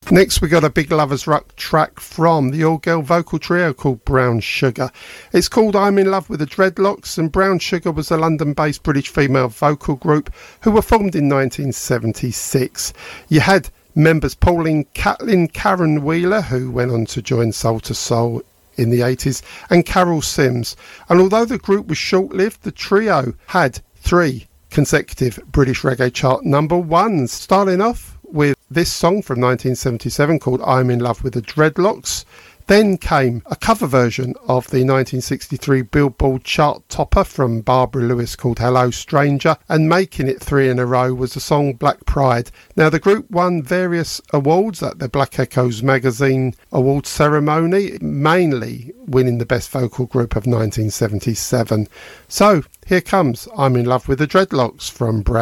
Next we got a big Lovers Rock track from the all-girl vocal trio called Brown Sugar. It's called I'm in Love with the Dreadlocks, and Brown Sugar was a London-based British female vocal group who were formed in 1976. You had members Pauline Catlin, Karen Wheeler, who went on to join Soul to Soul in the 80s, and Carol Sims. And although the group was short-lived, the trio had 3 consecutive British reggae chart number ones, starting off with this song from 1977 called I'm in Love with the Dreadlocks. Then came a cover version of the 1963 Billboard chart topper from Barbara Lewis called Hello Stranger, and making it 3 in a row was the song Black Pride. Now the group won various awards at the Black Echoes magazine awards ceremony, mainly winning the Best Vocal Group of 1977. So here comes I'm in Love with the Dreadlocks from Brown.